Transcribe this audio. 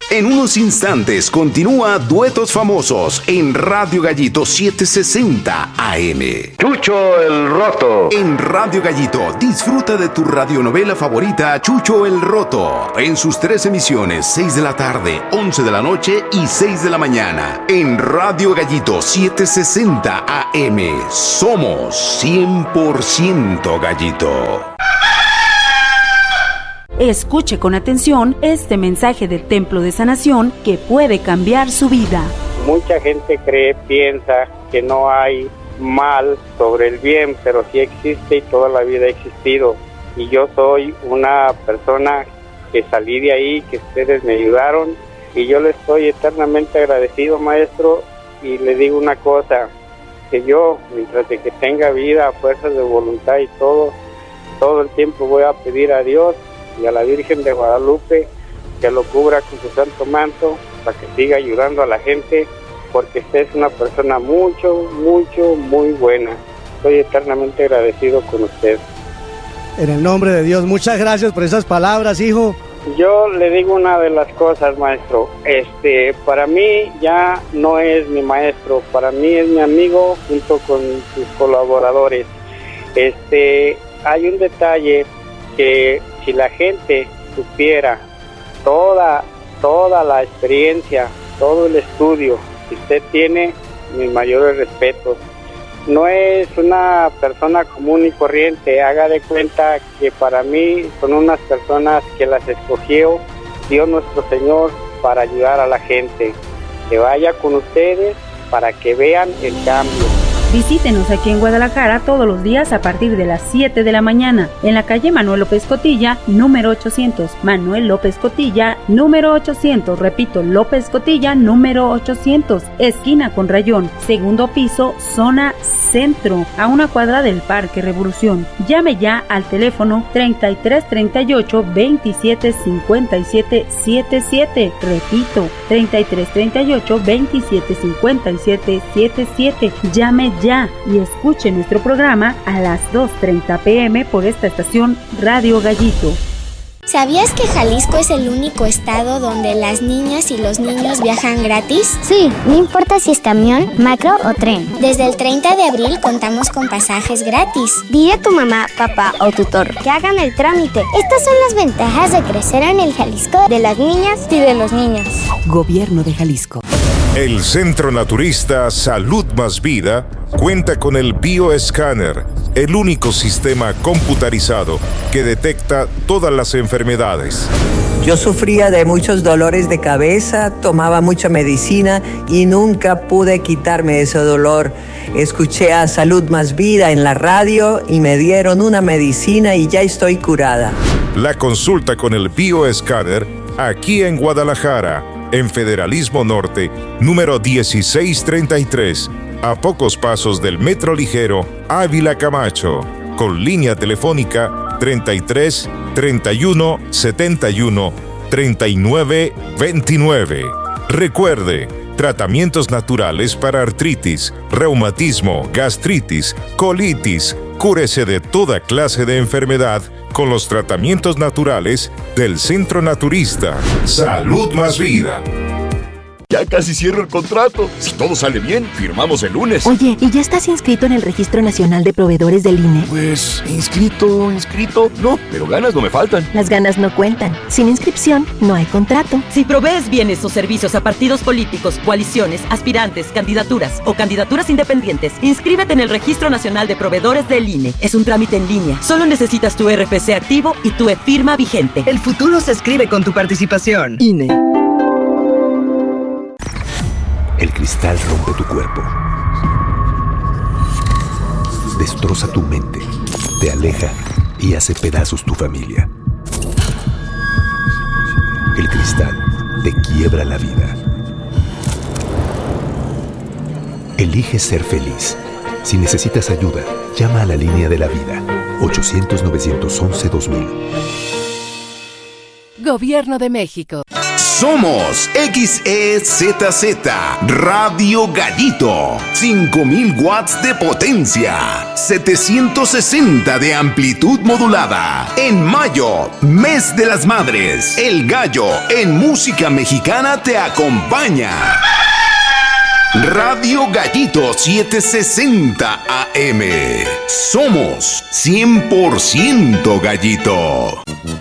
En unos instantes continúa Duetos Famosos en Radio Gallito 760 AM. Chucho el Roto. En Radio Gallito disfruta de tu radionovela favorita Chucho el Roto en sus 3 emisiones, 6 de la tarde, 11 de la noche y 6 de la mañana. En Radio Gallito 760 AM somos 100% Gallito. Escuche con atención este mensaje del Templo de Sanación que puede cambiar su vida. Mucha gente piensa que no hay mal sobre el bien, pero sí existe y toda la vida ha existido. Y yo soy una persona que salí de ahí, que ustedes me ayudaron, y yo le estoy eternamente agradecido, maestro, y le digo una cosa, que yo, mientras de que tenga vida, fuerza de voluntad y todo el tiempo voy a pedir a Dios y a la Virgen de Guadalupe que lo cubra con su santo manto para que siga ayudando a la gente, porque usted es una persona muy buena. Estoy eternamente agradecido con usted. En el nombre de Dios, muchas gracias por esas palabras, hijo. Yo le digo una de las cosas, maestro. Para mí ya no es mi maestro, para mí es mi amigo junto con sus colaboradores. Hay un detalle que si la gente supiera toda la experiencia, todo el estudio que usted tiene, mis mayores respetos. No es una persona común y corriente, haga de cuenta que para mí son unas personas que las escogió Dios nuestro Señor para ayudar a la gente. Que vaya con ustedes para que vean el cambio. Visítenos aquí en Guadalajara todos los días a partir de las 7 de la mañana, en la calle Manuel López Cotilla, número 800. Manuel López Cotilla, número 800. Repito, López Cotilla, número 800. Esquina con Rayón, segundo piso, zona centro, a una cuadra del Parque Revolución. Llame ya al teléfono 3338 27 57 77. Repito, 3338 27 57 77. Llame ya y escuche nuestro programa a las 2:30 p.m. por esta estación Radio Gallito. ¿Sabías que Jalisco es el único estado donde las niñas y los niños viajan gratis? Sí, no importa si es camión, macro o tren. Desde el 30 de abril contamos con pasajes gratis. Dile a tu mamá, papá o tutor que hagan el trámite. Estas son las ventajas de crecer en el Jalisco de las niñas y de los niños. Gobierno de Jalisco. El Centro Naturista Salud Más Vida cuenta con el Bioescáner, el único sistema computarizado que detecta todas las enfermedades. Yo sufría de muchos dolores de cabeza, tomaba mucha medicina y nunca pude quitarme ese dolor. Escuché a Salud Más Vida en la radio y me dieron una medicina y ya estoy curada. La consulta con el Bioescáner aquí en Guadalajara, en Federalismo Norte, número 1633, a pocos pasos del Metro Ligero Ávila Camacho, con línea telefónica 33 31 71 39 29. Recuerde, tratamientos naturales para artritis, reumatismo, gastritis, colitis. Cúrese de toda clase de enfermedad con los tratamientos naturales del Centro Naturista. Salud Más Vida. Ya casi cierro el contrato. Si todo sale bien, firmamos el lunes. Oye, ¿y ya estás inscrito en el Registro Nacional de Proveedores del INE? Pues, inscrito, no, pero ganas no me faltan. Las ganas no cuentan. Sin inscripción, no hay contrato. Si provees bienes o servicios a partidos políticos, coaliciones, aspirantes, candidaturas o candidaturas independientes, inscríbete en el Registro Nacional de Proveedores del INE. Es un trámite en línea. Solo necesitas tu RFC activo y tu e-firma vigente. El futuro se escribe con tu participación. INE. El cristal rompe tu cuerpo, destroza tu mente, te aleja y hace pedazos tu familia. El cristal te quiebra la vida. Elige ser feliz. Si necesitas ayuda, llama a la línea de la vida, 800-911-2000. Gobierno de México. Somos XEZZ Radio Gallito. 5000 watts de potencia. 760 de amplitud modulada. En mayo, mes de las madres, El Gallo en música mexicana te acompaña. Radio Gallito 760 AM. Somos 100% Gallito.